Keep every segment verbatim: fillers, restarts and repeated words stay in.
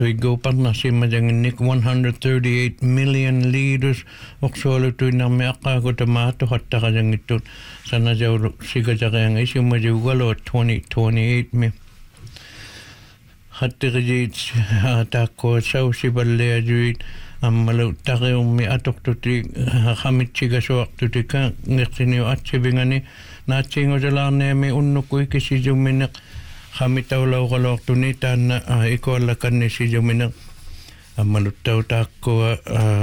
We go partnership Nick one hundred thirty-eight million leaders oksualutuin na me akago tamato hatta kajangitut sana jauh siga jagayang isu majugalo twenty twenty-eight me hatta kajit tako sau siballe ajuit ammalu tageum me atok tuti hamit siga soak tuti ka ngeksini atsibingani na chingo jalane me unnu kuiki si juminak Hamitaw law kalok tunitan na iko alakan ni si Jominak malutaw tako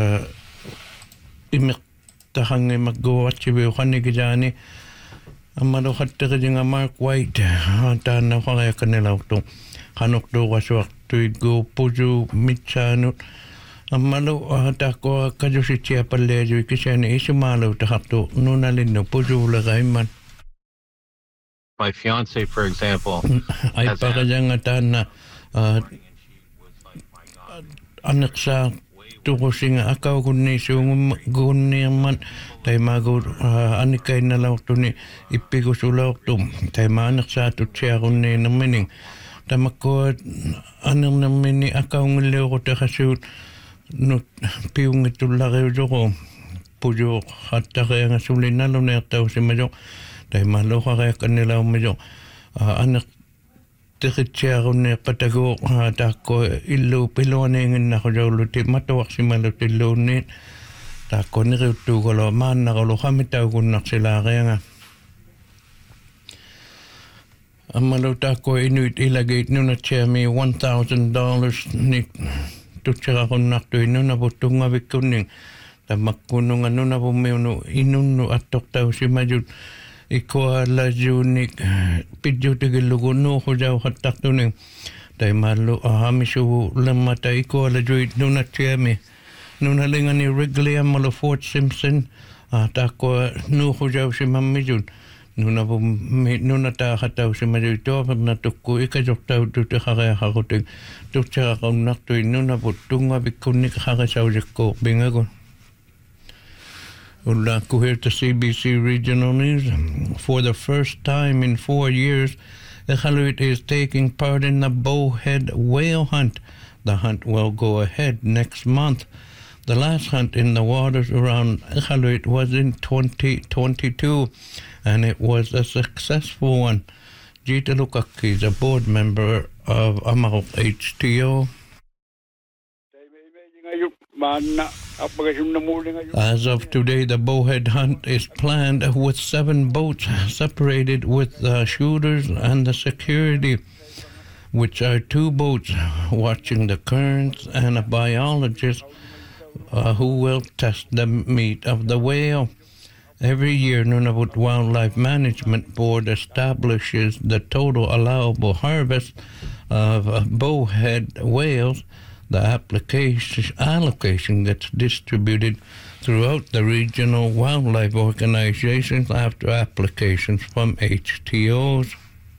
imik tahang maggawa sibiyo kanigidani malukat takading Mark White tan na kaya kanilaw to kanok do kaswak tuig go pujo mitsanot malu tako kadyo si Chia Palejo kisani isumalaw takakto nunalin no pujo lagay man. My fiance, for example, ay pakajangatan na anak sa tukusing akaw kunni sung kunni man tay magur anikay na law to ni ipigusulaw to tay maanak sa tutsiya kunni namining tamakot anang namini akaw ngiliw ko takasut no piyong itulaki ko pujo hatta kaya nga sulin na lo na yataw si Majok Dahil malo ka kaya kanila umadyo. Anak tikitsya ko na patago tako ilo piloningin na ko daw luti matawak si maluti lunit. Tako nikiutu ko lo man na ko lo kami tao kunak sila kaya nga. Ang maluta ko inuit ilagay nyo na siya may one thousand dollars ni tutsa ko nakto ino na butong nga wikuning. Tamak ko nung ano na pumiuno inunno at toktaw si Majud. Iko ala junik pidyo tigilugo no ko jaw hatak tuning dai malu ahamisu lamata iko ala juit nuna tiami nuna linga ni Wrigley amalo Fort Simpson tako no ko jaw si mamijun nuna bu nuna ta hataw si majito na tukku ikajok taw tu khaya khakuting tukcha ka nak tu nuna butunga bikunik khaya sawjeko bingagon Ula here to C B C Regional News. For the first time in four years, Iqaluit is taking part in the bowhead whale hunt. The hunt will go ahead next month. The last hunt in the waters around Iqaluit was in twenty twenty-two, and it was a successful one. Jita Lukaki is a board member of Amarok H T O. As of today, the bowhead hunt is planned with seven boats separated with the shooters and the security, which are two boats watching the currents and a biologist uh, who will test the meat of the whale. Every year, Nunavut Wildlife Management Board establishes the total allowable harvest of uh, bowhead whales. The application allocation gets distributed throughout the regional wildlife organizations after applications from H T Os.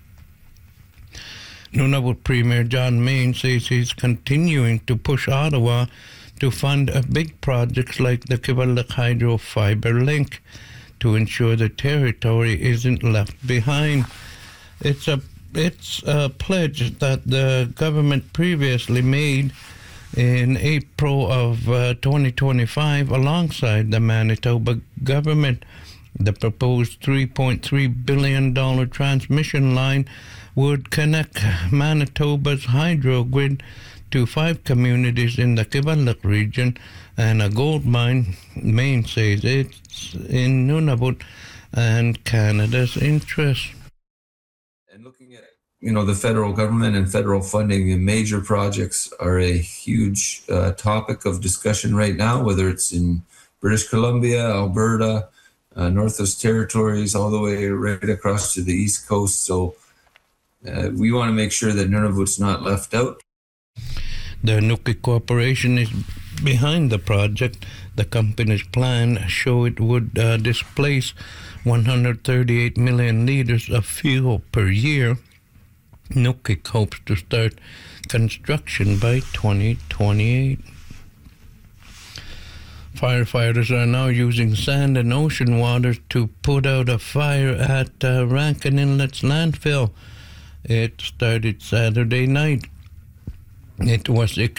Nunavut Premier John Main says he's continuing to push Ottawa to fund a big projects like the Kivalliq Hydro Fiber Link to ensure the territory isn't left behind. It's a it's a pledge that the government previously made in April of uh, twenty twenty-five alongside the Manitoba government. The proposed three point three billion dollars transmission line would connect Manitoba's hydro grid to five communities in the Kivalliq region and a gold mine. Maine says it's in Nunavut and Canada's interest. And looking at you know, the federal government and federal funding in major projects are a huge uh, topic of discussion right now, whether it's in British Columbia, Alberta, uh, Northwest Territories, all the way right across to the East Coast. So uh, we want to make sure that Nunavut's not left out. The Nukik Corporation is behind the project. The company's plan show it would uh, displace one hundred thirty-eight million liters of fuel per year. Nukik hopes to start construction by twenty twenty-eight. Firefighters are now using sand and ocean water to put out a fire at uh, Rankin Inlet's landfill. It started Saturday night. It was